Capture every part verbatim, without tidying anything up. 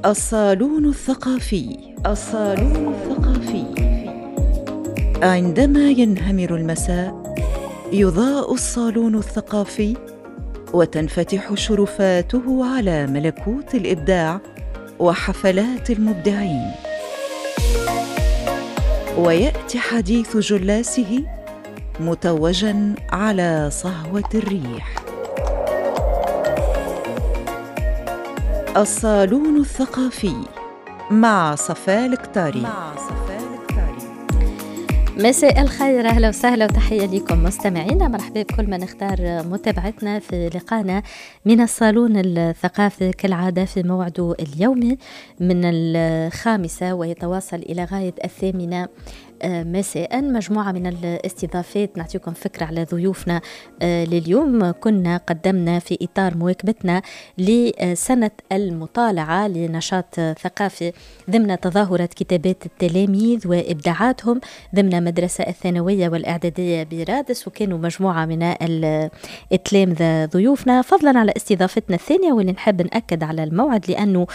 الصالون الثقافي. الصالون الثقافي. عندما ينهمر المساء يضاء الصالون الثقافي وتنفتح شرفاته على ملكوت الإبداع وحفلات المبدعين، ويأتي حديث جلاسه متوجاً على صهوة الريح. الصالون الثقافي مع صفاء الكتاري. مع صفاء الكتاري. مساء الخير، أهلا وسهلا وتحية لكم مستمعينا. مرحبا بكل من اختار متابعتنا في لقاءنا من الصالون الثقافي كالعادة في موعده اليومي من الخامسة ويتواصل إلى غاية الثامنة مساء. مجموعة من الاستضافات نعطيكم فكرة على ضيوفنا لليوم. كنا قدمنا في إطار مواكبتنا لسنة المطالعة لنشاط ثقافي ضمن تظاهرة كتابات التلاميذ وإبداعاتهم ضمن مدرسة الثانوية والإعدادية برادس، وكانوا مجموعة من التلامذة ضيوفنا، فضلا على استضافتنا الثانية واللي نحب نأكد على الموعد لأنه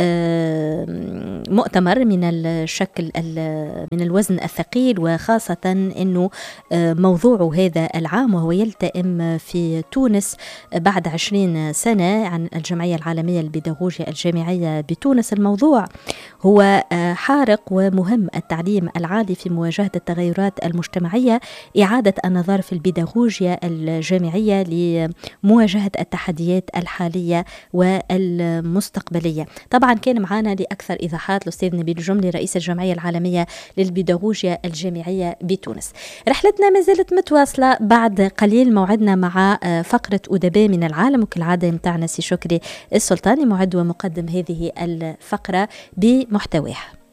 مؤتمر من الشكل من الوزن ثقيل، وخاصة أنه موضوع هذا العام وهو يلتئم في تونس بعد عشرين سنة عن الجمعية العالمية للبيداغوجيا الجامعية بتونس. الموضوع هو حارق ومهم: التعليم العالي في مواجهة التغيرات المجتمعية، إعادة النظر في البيداغوجيا الجامعية لمواجهة التحديات الحالية والمستقبلية. طبعا كان معنا لأكثر إيضاحات الأستاذ نبيل الجملي رئيس الجمعية العالمية للبيداغوجيا الجامعية بتونس. رحلتنا ما زالت متواصلة، بعد قليل موعدنا مع فقرة أدباء من العالم، وكالعادة يمتعنا سي شكري السلطاني معد ومقدم هذه الفقرة بمحتواها.